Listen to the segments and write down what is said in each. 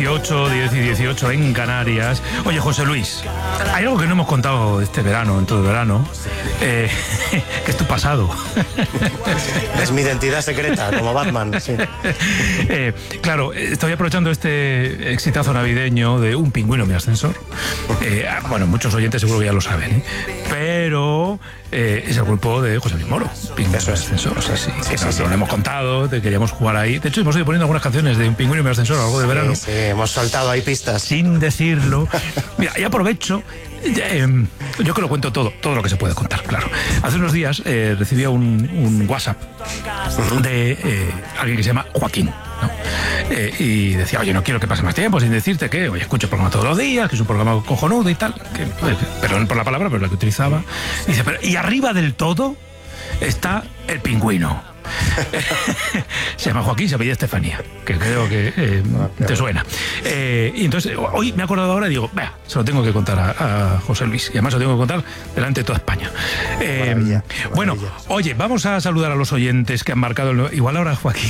18, 10 y 18 en Canarias. Oye, José Luis, hay algo que no hemos contado este verano, en todo el verano, que es tu pasado. Es mi identidad secreta, como Batman, sí. Claro, estoy aprovechando este exitazo navideño de Un pingüino en mi ascensor. Bueno, muchos oyentes seguro que ya lo saben, pero es el grupo de José Luis Moro, Pingüino en mi ascensor. O sea, sí, lo hemos contado, queríamos jugar ahí. De hecho, hemos ido poniendo algunas canciones de Un pingüino en mi ascensor a lo largo de verano. Sí, hemos soltado ahí pistas. Sin decirlo. Mira, y aprovecho. Yo que lo cuento todo lo que se puede contar, claro. Hace unos días recibía un WhatsApp de alguien que se llama Joaquín, ¿no? Y decía, oye, no quiero que pase más tiempo sin decirte que, oye, escucho el programa todos los días, que es un programa cojonudo y tal, perdón por la palabra, pero la que utilizaba. Y dice, y arriba del todo está el pingüino. Se llama Joaquín, se apellida Estefanía, que creo que te suena. Y entonces, hoy me he acordado ahora y digo, vea, se lo tengo que contar a José Luis. Y además se lo tengo que contar delante de toda España. Maravilla. Bueno, oye, vamos a saludar a los oyentes que han marcado igual ahora Joaquín.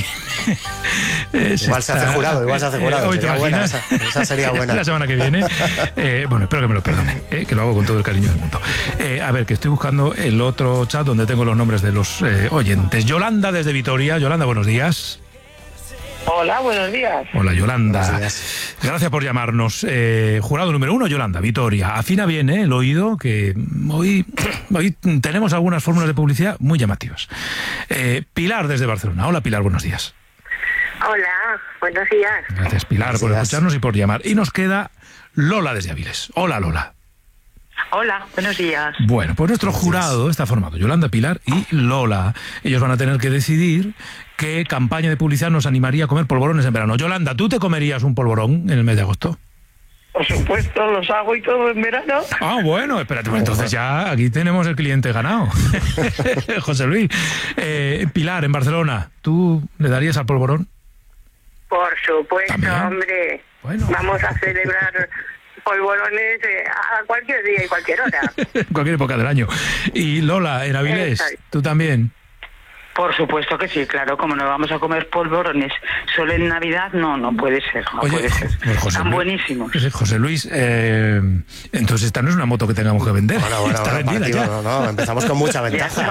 Igual se hace jurado, Hoy te imaginas. Esa sería buena. La semana que viene. Bueno, espero que me lo perdone, que lo hago con todo el cariño del mundo. A ver, que estoy buscando el otro chat donde tengo los nombres de los oyentes. Yolanda desde Vitoria. Yolanda, buenos días. Hola, buenos días. Hola, Yolanda. Buenos días. Gracias por llamarnos. Jurado número 1, Yolanda, Vitoria. Afina bien el oído, que hoy tenemos algunas fórmulas de publicidad muy llamativas. Pilar desde Barcelona. Hola, Pilar, buenos días. Hola, buenos días. Gracias, Pilar, por escucharnos y por llamar. Y nos queda Lola desde Avilés. Hola, Lola. Hola, buenos días. Bueno, pues nuestro jurado está formado Yolanda, Pilar y Lola. Ellos van a tener que decidir qué campaña de publicidad nos animaría a comer polvorones en verano. Yolanda, ¿tú te comerías un polvorón en el mes de agosto? Por supuesto, los hago y todo en verano. Ah, bueno, espérate, pues entonces ya aquí tenemos el cliente ganado. José Luis. Pilar, en Barcelona, ¿tú le darías al polvorón? Por supuesto, ¿también? hombre. Bueno. Vamos a celebrar polvorones a cualquier día y cualquier hora. Cualquier época del año. Y Lola, en Avilés, ¿tú también? Por supuesto que sí, claro, como no vamos a comer polvorones solo en Navidad, no puede ser, puede ser. Pues Están buenísimos. José Luis, entonces esta no es una moto que tengamos que vender. Bueno, está vendida ya. No, empezamos con mucha ventaja.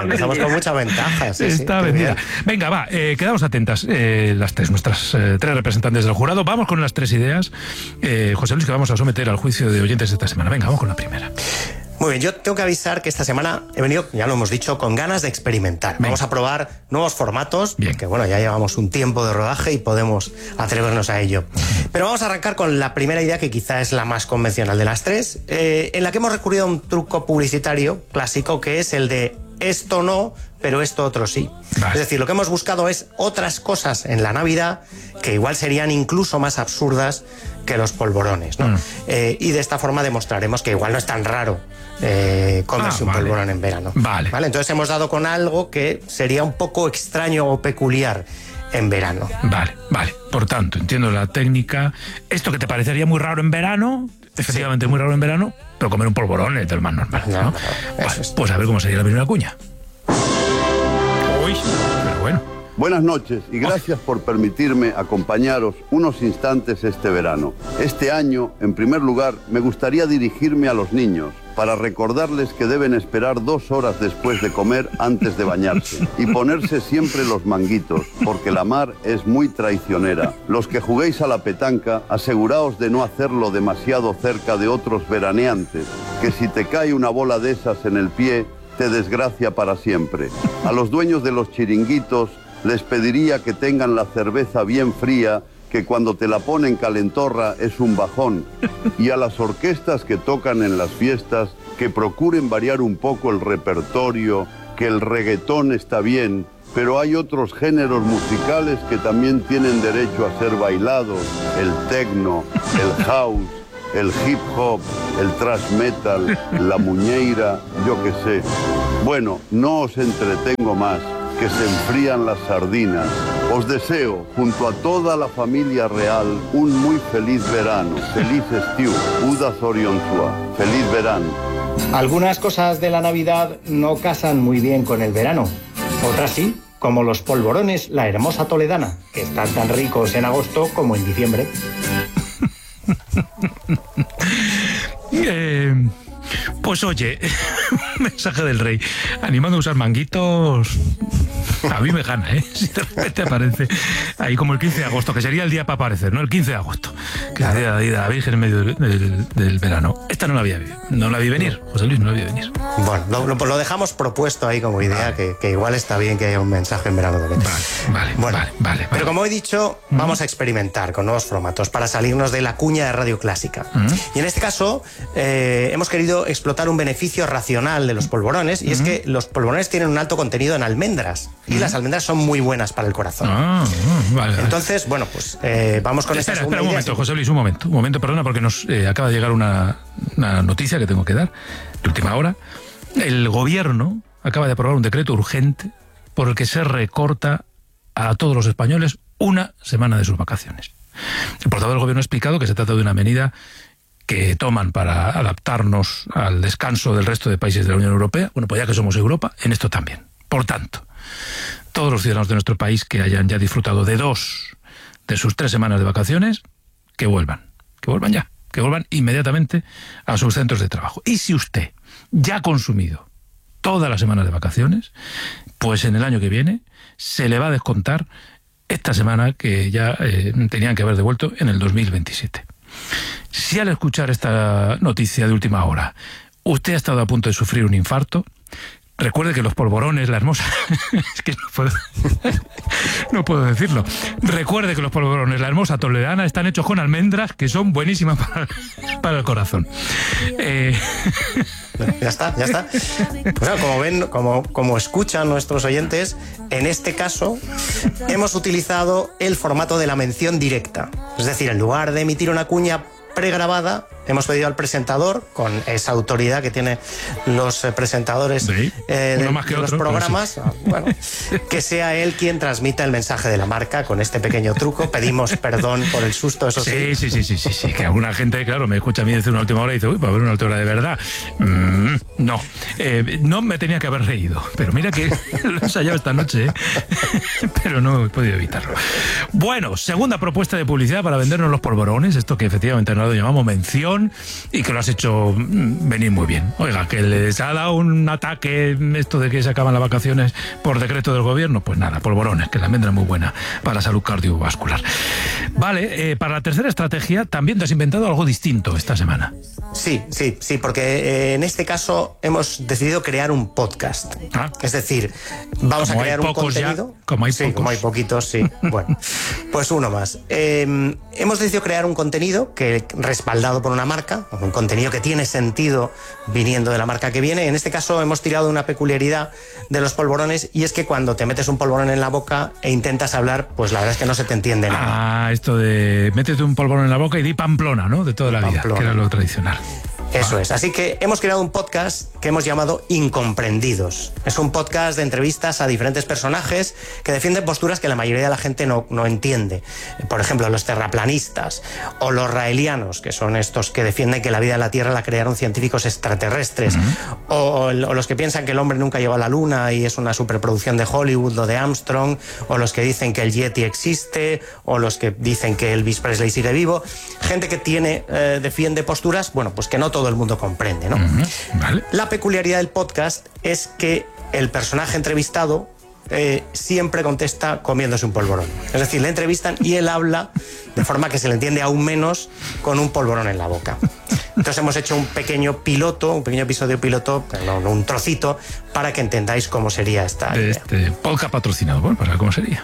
Está vendida. Venga, va, quedamos atentas nuestras tres representantes del jurado. Vamos con las tres ideas, José Luis, que vamos a someter al juicio de oyentes esta semana. Venga, vamos con la primera. Muy bien, yo tengo que avisar que esta semana he venido, ya lo hemos dicho, con ganas de experimentar. Venga. Vamos a probar nuevos formatos, bien, porque bueno, ya llevamos un tiempo de rodaje y podemos atrevernos a ello. Pero vamos a arrancar con la primera idea, que quizá es la más convencional de las tres, en la que hemos recurrido a un truco publicitario clásico, que es el de esto no, pero esto otro sí. Vale. Es decir, lo que hemos buscado es otras cosas en la Navidad que igual serían incluso más absurdas que los polvorones, ¿no? Y de esta forma demostraremos que igual no es tan raro comerse un polvorón en verano. Vale. Entonces hemos dado con algo que sería un poco extraño o peculiar en verano. Vale. Por tanto, entiendo la técnica. Esto que te parecería muy raro en verano, efectivamente muy raro en verano, pero comer un polvorón es del más normal, ¿no? Vale, pues a ver cómo sería la primera cuña. Uy, pero bueno. Buenas noches y gracias por permitirme acompañaros unos instantes este verano. Este año, en primer lugar, me gustaría dirigirme a los niños para recordarles que deben esperar 2 horas después de comer antes de bañarse y ponerse siempre los manguitos, porque la mar es muy traicionera. Los que juguéis a la petanca, aseguraos de no hacerlo demasiado cerca de otros veraneantes, que si te cae una bola de esas en el pie, te desgracia para siempre. A los dueños de los chiringuitos les pediría que tengan la cerveza bien fría, que cuando te la ponen calentorra es un bajón. Y a las orquestas que tocan en las fiestas, que procuren variar un poco el repertorio, que el reggaetón está bien, pero hay otros géneros musicales que también tienen derecho a ser bailados: el techno, el house, el hip hop, el thrash metal, la muñeira, yo qué sé. Bueno, no os entretengo más, que se enfrían las sardinas. Os deseo, junto a toda la familia real, un muy feliz verano. Feliz estiu, Uda Zorionzua. Feliz verano. Algunas cosas de la Navidad no casan muy bien con el verano. Otras sí, como los polvorones La Hermosa Toledana, que están tan ricos en agosto como en diciembre. Pues oye, mensaje del rey, animando a usar manguitos. A mí me gana, si de repente aparece ahí como el 15 de agosto, que sería el día para aparecer, ¿no? El 15 de agosto, que es el día de la Virgen en medio del verano. Esta no la vi venir, José Luis, no la vi venir. Bueno, lo dejamos propuesto ahí como idea, que igual está bien que haya un mensaje en verano también. Vale. Pero como he dicho, vamos a experimentar con nuevos formatos para salirnos de la cuña de Radio Clásica. Y en este caso, hemos querido explotar un beneficio racional de los polvorones, y es que los polvorones tienen un alto contenido en almendras, y las almendras son muy buenas para el corazón. Vale. Entonces, bueno, pues vamos con esta segunda idea. Momento, José Luis, un momento, perdona, porque nos acaba de llegar una noticia que tengo que dar de última hora. El gobierno acaba de aprobar un decreto urgente por el que se recorta a todos los españoles una semana de sus vacaciones. El portavoz del gobierno ha explicado que se trata de una medida que toman para adaptarnos al descanso del resto de países de la Unión Europea. Bueno, pues ya que somos Europa, en esto también. Por tanto, todos los ciudadanos de nuestro país que hayan ya disfrutado de 2 de sus 3 semanas de vacaciones, que vuelvan inmediatamente a sus centros de trabajo. Y si usted ya ha consumido todas las semanas de vacaciones, pues en el año que viene se le va a descontar esta semana que ya tenían que haber devuelto en el 2027. Si al escuchar esta noticia de última hora usted ha estado a punto de sufrir un infarto, recuerde que los polvorones, la hermosa... es que no puedo decirlo. Recuerde que los polvorones, la hermosa toledana, están hechos con almendras que son buenísimas para el corazón. Ya está. Pues como ven, como escuchan nuestros oyentes, en este caso hemos utilizado el formato de la mención directa. Es decir, en lugar de emitir una cuña pregrabada, hemos pedido al presentador, con esa autoridad que tienen los presentadores de los programas, bueno, que sea él quien transmita el mensaje de la marca con este pequeño truco. Pedimos perdón por el susto, eso sí. Sí, que alguna gente, claro, me escucha a mí decir una última hora y dice, uy, para ver una última hora de verdad. No me tenía que haber reído, pero mira que lo he ensayado esta noche, pero no he podido evitarlo. Bueno, segunda propuesta de publicidad para vendernos los polvorones, esto que efectivamente no lo llamamos mención, y que lo has hecho venir muy bien. Oiga, que les ha dado un ataque esto de que se acaban las vacaciones por decreto del gobierno, pues nada, polvorones, que la almendra es muy buena para la salud cardiovascular. Vale, para la tercera estrategia también te has inventado algo distinto esta semana. Sí, porque en este caso hemos decidido crear un podcast. Es decir, vamos a crear un contenido. Como hay poquitos, sí. Bueno, pues uno más. Hemos decidido crear un contenido que respaldado por una marca, un contenido que tiene sentido viniendo de la marca que viene. En este caso hemos tirado una peculiaridad de los polvorones, y es que cuando te metes un polvorón en la boca e intentas hablar, pues la verdad es que no se te entiende nada. Esto de métete un polvorón en la boca y di Pamplona, ¿no? De toda la vida, que era lo tradicional. Eso es. Así que hemos creado un podcast que hemos llamado Incomprendidos. Es un podcast de entrevistas a diferentes personajes que defienden posturas que la mayoría de la gente no entiende. Por ejemplo, los terraplanistas o los raelianos, que son estos que defienden que la vida en la Tierra la crearon científicos extraterrestres, o los que piensan que el hombre nunca llegó a la Luna y es una superproducción de Hollywood o de Armstrong, o los que dicen que el Yeti existe, o los que dicen que Elvis Presley sigue vivo. Gente que defiende posturas, bueno, pues que no todo el mundo comprende, ¿no? Vale. La peculiaridad del podcast es que el personaje entrevistado siempre contesta comiéndose un polvorón. Es decir, le entrevistan y él habla de forma que se le entiende aún menos con un polvorón en la boca. Entonces hemos hecho un pequeño episodio piloto, un trocito, para que entendáis cómo sería esta idea. Este podcast patrocinado, bueno, para ver cómo sería.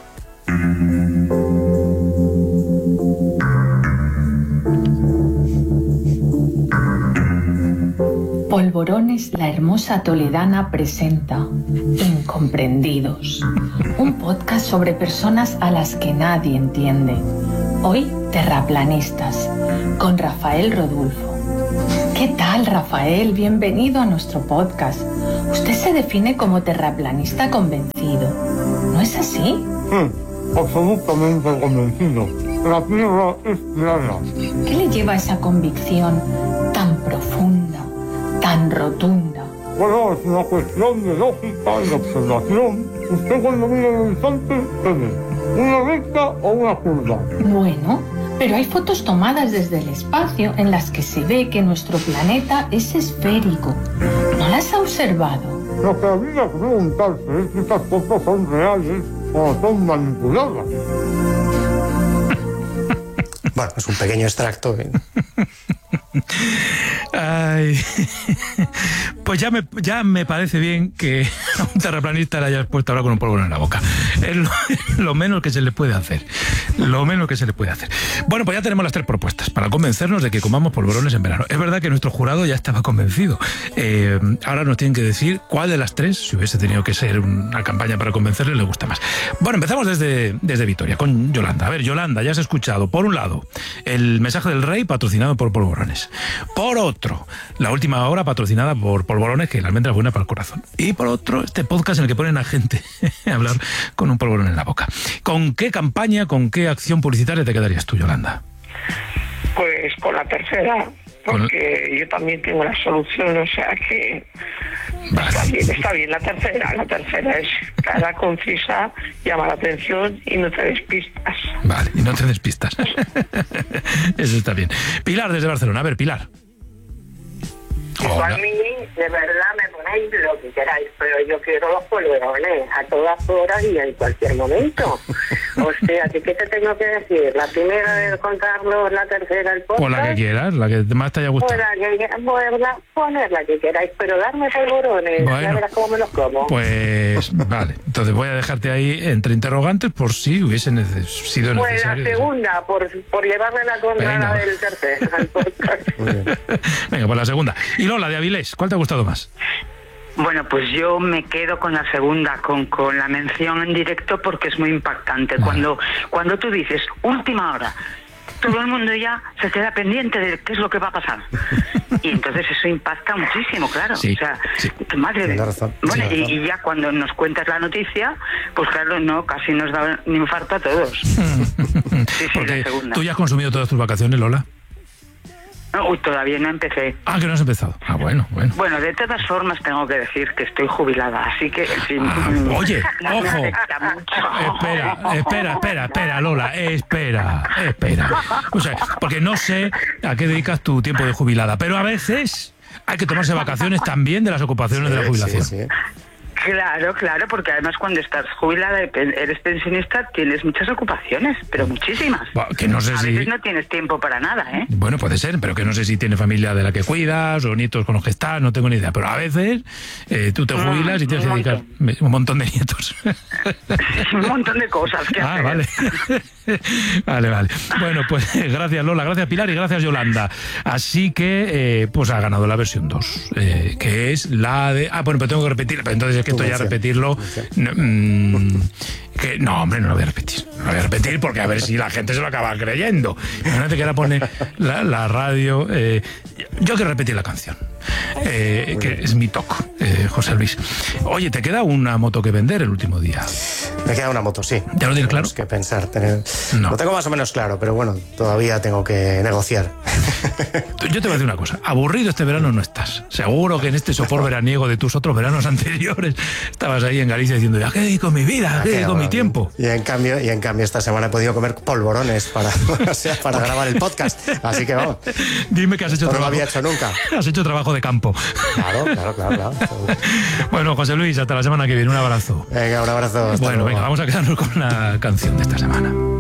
Polvorones, la hermosa toledana presenta Incomprendidos, un podcast sobre personas a las que nadie entiende. Hoy, terraplanistas, con Rafael Rodulfo. ¿Qué tal, Rafael? Bienvenido a nuestro podcast. Usted se define como terraplanista convencido, ¿no es así? Sí, absolutamente convencido. La Tierra es plana. ¿Qué le lleva a esa convicción tan profunda, tan rotunda? Bueno, es una cuestión de lógica y de observación. Usted cuando mira el horizonte, ¿qué ve? ¿Una recta o una curva? Bueno, Pero hay fotos tomadas desde el espacio en las que se ve que nuestro planeta es esférico. ¿No las ha observado? Lo que habría que preguntarse es si estas fotos son reales o son manipuladas. Bueno, es un pequeño extracto. Ay. Pues ya me parece bien que a un terraplanista le hayas puesto ahora con un polvorón en la boca. Es lo menos que se le puede hacer. Lo menos que se le puede hacer. Bueno, pues ya tenemos las 3 propuestas para convencernos de que comamos polvorones en verano. Es verdad que nuestro jurado ya estaba convencido. Ahora nos tienen que decir cuál de las 3, si hubiese tenido que ser una campaña para convencerle, le gusta más. Bueno, empezamos desde Vitoria, con Yolanda. A ver, Yolanda, ya has escuchado, por un lado, el mensaje del rey patrocinado por polvorones. Por otro, la última hora patrocinada por polvorones, que la almendra es buena para el corazón. Y por otro, este podcast en el que ponen a gente a hablar con un polvorón en la boca. ¿Con qué campaña, con qué acción publicitaria te quedarías tú, Yolanda? Pues con la tercera, porque yo también tengo la solución, o sea que Vale. está bien la tercera es clara, concisa, llama la atención y no te despistas. Vale, y no te despistas. Eso está bien. Pilar, desde Barcelona. A ver, Pilar. A mí, de verdad, me ponéis lo que queráis, pero yo quiero los polvorones a todas horas y en cualquier momento. O sea, ¿qué te tengo que decir? ¿La primera de contarlo, la tercera el podcast? O la que quieras, la que más te haya gustado. Poner la que queráis, pero darme polvorones, bueno, ya verás cómo me los como. Pues vale, entonces voy a dejarte ahí entre interrogantes por si hubiese sido pues necesario. La segunda, por llevarle la contraria del tercero al podcast. Venga, pues la segunda. Y Lola, de Avilés, ¿cuál te ha gustado más? Bueno, pues yo me quedo con la segunda, con la mención en directo, porque es muy impactante. Vale. Cuando tú dices última hora, todo el mundo ya se queda pendiente de qué es lo que va a pasar. Y entonces eso impacta muchísimo, claro. Sí, o sea, sí. Tiene Madre de... razón. Bueno, Tiene y ya cuando nos cuentas la noticia, pues claro, no, casi nos da un infarto a todos. Sí, porque la segunda. tú ya has consumido todas tus vacaciones, Lola. Uy, todavía no empecé. Ah, que no has empezado. Ah, bueno. Bueno, de todas formas tengo que decir que estoy jubilada, así que... Oye, ojo. Espera, Lola, espera. O sea, porque no sé a qué dedicas tu tiempo de jubilada, pero a veces hay que tomarse vacaciones también de las ocupaciones de la jubilación. Sí. Claro, porque además cuando estás jubilada, eres pensionista, tienes muchas ocupaciones, pero muchísimas. Que no sé a veces no tienes tiempo para nada, ¿eh? Bueno, puede ser, pero que no sé si tienes familia de la que cuidas o nietos con los que estás, no tengo ni idea. Pero a veces tú te jubilas y tienes que dedicar un montón de nietos. Un montón de cosas que hacer. Vale. Bueno, pues gracias Lola, gracias Pilar y gracias Yolanda. Así que, pues ha ganado la versión 2, que es la de... Ah, bueno, pero tengo que repetir, pero entonces es que esto ya repetirlo... No, hombre, no lo voy a repetir. No lo voy a repetir porque a ver si la gente se lo acaba creyendo. Imagínate que ahora pone la radio... yo quiero repetir la canción, que es mi toque, José Luis. Oye, ¿te queda una moto que vender el último día? Me queda una moto, sí. ¿Ya lo tienes claro? Tenemos que pensar. No. Lo tengo más o menos claro, pero bueno, todavía tengo que negociar. Yo te voy a decir una cosa. Aburrido este verano no estás. Seguro que en este sopor veraniego de tus otros veranos anteriores estabas ahí en Galicia diciendo, ¿a qué dedico mi vida? ¿A qué dedico mi tiempo? Y en cambio esta semana he podido comer polvorones para grabar el podcast. Así que vamos. Dime que has hecho trabajo. No lo había hecho nunca. Has hecho trabajo de campo. Claro. Bueno, José Luis, hasta la semana que viene. Un abrazo. Venga, un abrazo. Bueno, venga, vamos a quedarnos con la canción de esta semana.